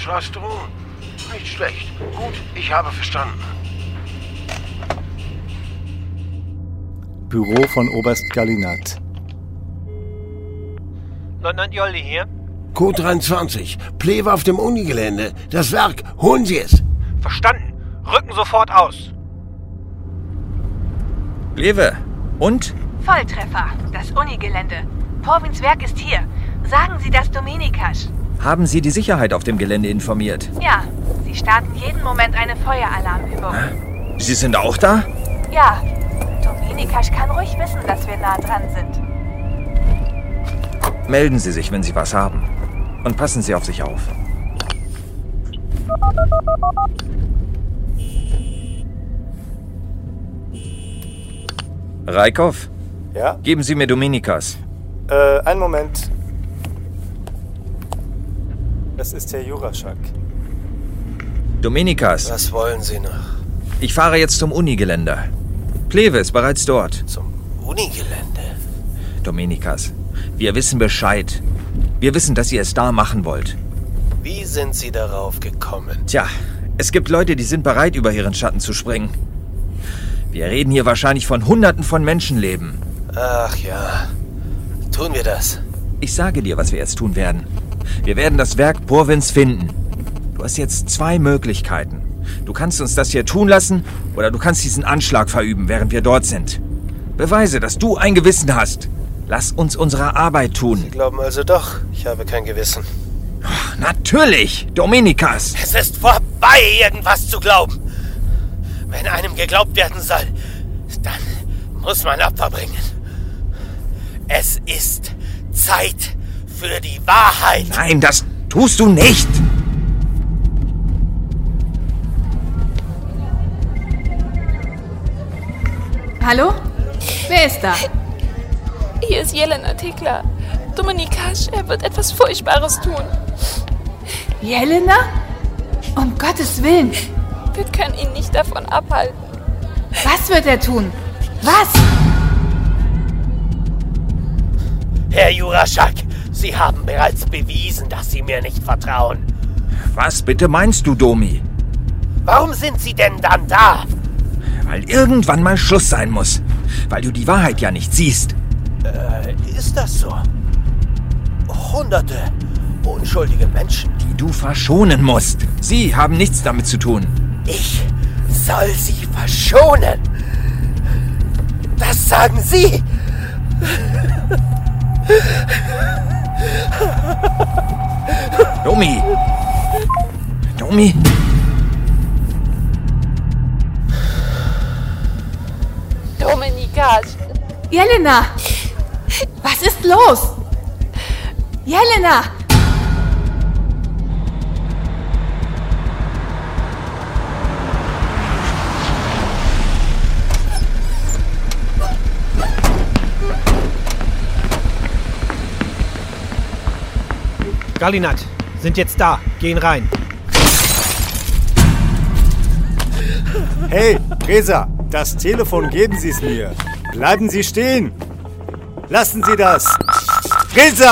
Schlossdrohung. Nicht schlecht. Gut, ich habe verstanden. Büro von Oberst Gallinat. Leutnant Jolly hier. Code 23. Plewe auf dem Unigelände. Das Werk. Holen Sie es. Verstanden. Rücken sofort aus. Plewe. Und? Volltreffer. Das Unigelände. Porwins Werk ist hier. Sagen Sie das Dominikas. Haben Sie die Sicherheit auf dem Gelände informiert? Ja. Sie starten jeden Moment eine Feueralarmübung. Sie sind auch da? Ja. Dominikas kann ruhig wissen, dass wir nah dran sind. Melden Sie sich, wenn Sie was haben. Und passen Sie auf sich auf. Raikov? Ja? Geben Sie mir Dominikas. Einen Moment. Das ist Herr Juraschak. Dominikas. Was wollen Sie noch? Ich fahre jetzt zum Unigelände. Plewe ist bereits dort. Zum Unigelände? Dominikas, wir wissen Bescheid. Wir wissen, dass ihr es da machen wollt. Wie sind Sie darauf gekommen? Tja, es gibt Leute, die sind bereit, über ihren Schatten zu springen. Wir reden hier wahrscheinlich von Hunderten von Menschenleben. Ach ja. Tun wir das? Ich sage dir, was wir jetzt tun werden. Wir werden das Werk Porwins finden. Du hast jetzt 2 Möglichkeiten. Du kannst uns das hier tun lassen oder du kannst diesen Anschlag verüben, während wir dort sind. Beweise, dass du ein Gewissen hast. Lass uns unsere Arbeit tun. Sie glauben also doch, ich habe kein Gewissen. Ach, natürlich, Dominikas. Es ist vorbei, irgendwas zu glauben. Wenn einem geglaubt werden soll, dann muss man Opfer bringen. Es ist Zeit für die Wahrheit. Nein, das tust du nicht. Hallo? Wer ist da? Hier ist Jelena Tekla. Dominikas, er wird etwas Furchtbares tun. Jelena? Um Gottes Willen. Wir können ihn nicht davon abhalten. Was wird er tun? Was? Herr Juraschak, Sie haben bereits bewiesen, dass Sie mir nicht vertrauen. Was bitte meinst du, Domi? Warum sind Sie denn dann da? Weil irgendwann mal Schluss sein muss. Weil du die Wahrheit ja nicht siehst. Ist das so? Hunderte unschuldige Menschen. Die du verschonen musst. Sie haben nichts damit zu tun. Ich soll sie verschonen. Das sagen Sie. Domi! Domi! Dominikas! Jelena! Was ist los? Jelena! Gallinat, sind jetzt da. Gehen rein. Hey, Reza, das Telefon geben Sie es mir. Bleiben Sie stehen. Lassen Sie das. Reza!